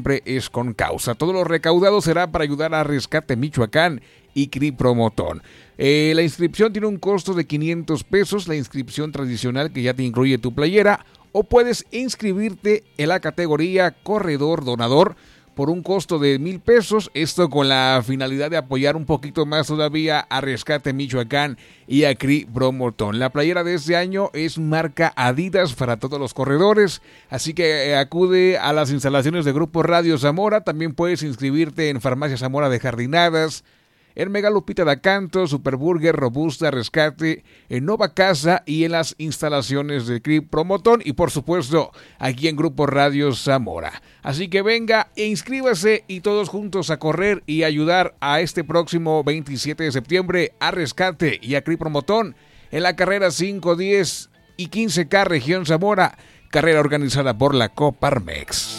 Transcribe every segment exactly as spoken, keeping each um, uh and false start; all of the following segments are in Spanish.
siempre es con causa. Todo lo recaudado será para ayudar a Rescate Michoacán y C R I Promotón. Eh, la inscripción tiene un costo de quinientos pesos, la inscripción tradicional que ya te incluye tu playera, o puedes inscribirte en la categoría Corredor Donador por un costo de mil pesos, esto con la finalidad de apoyar un poquito más todavía a Rescate Michoacán y a C R I Promotón. La playera de este año es marca Adidas para todos los corredores, así que eh, acude a las instalaciones de Grupo Radio Zamora. También puedes inscribirte en Farmacia Zamora de Jardinadas, en Mega Lupita da Canto, Superburger, Robusta, Rescate, en Nova Casa y en las instalaciones de C R I Promotón y por supuesto aquí en Grupo Radio Zamora. Así que venga e inscríbase y todos juntos a correr y ayudar a este próximo veintisiete de septiembre a Rescate y a C R I Promotón en la carrera cinco, diez y quince K Región Zamora, carrera organizada por la Coparmex.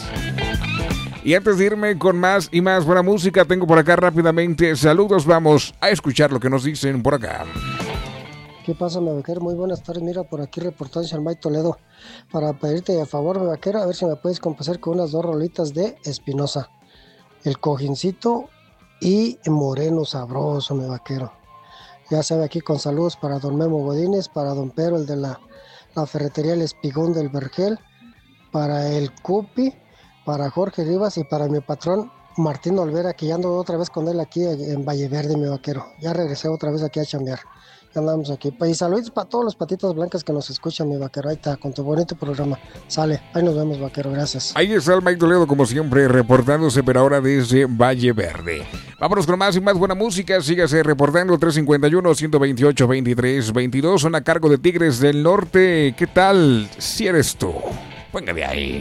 Y antes de irme con más y más buena música, tengo por acá rápidamente saludos. Vamos a escuchar lo que nos dicen por acá. ¿Qué pasa, mi vaquero? Muy buenas tardes. Mira, por aquí reportándose al May Toledo para pedirte a favor, mi vaquero, a ver si me puedes complacer con unas dos rolitas de Espinosa. El Cojincito y Moreno Sabroso, mi vaquero. Ya sabe, aquí con saludos para don Memo Godínez, para don Pedro, el de la, la ferretería El Espigón del Vergel, para el Cupi, para Jorge Rivas y para mi patrón Martín Olvera, que ya ando otra vez con él aquí en Valle Verde, mi vaquero. Ya regresé otra vez aquí a chambear. Ya andamos aquí. Y saludos para todos los patitas blancas que nos escuchan, mi vaquero. Ahí está, con tu bonito programa. Sale, ahí nos vemos, vaquero. Gracias. Ahí está el Mike Toledo, como siempre, reportándose, pero ahora desde Valle Verde. Vámonos con más y más buena música. Sígase reportando tres cinco uno, uno dos ocho, veintitrés veintidós. Son a cargo de Tigres del Norte. ¿Qué tal si eres tú? Venga de ahí.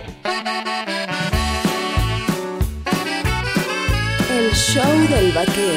El show del vaquero.